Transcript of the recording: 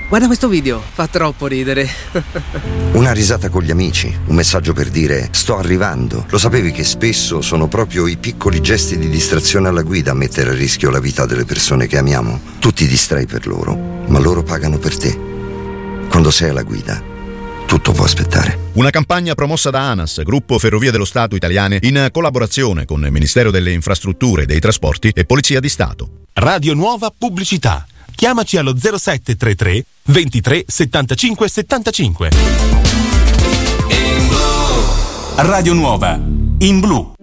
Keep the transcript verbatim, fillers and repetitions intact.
Guarda questo video, fa troppo ridere. Una risata con gli amici, un messaggio per dire sto arrivando. Lo sapevi che spesso sono proprio i piccoli gesti di distrazione alla guida a mettere a rischio la vita delle persone che amiamo? Tu ti distrai per loro, ma loro pagano per te. Quando sei alla guida, tutto può aspettare. Una campagna promossa da ANAS, Gruppo Ferrovie dello Stato Italiane, in collaborazione con il Ministero delle Infrastrutture e dei Trasporti e Polizia di Stato. Radio Nuova Pubblicità. Chiamaci allo zero sette tre tre ventitré settantacinque settantacinque. Radio Nuova in blu.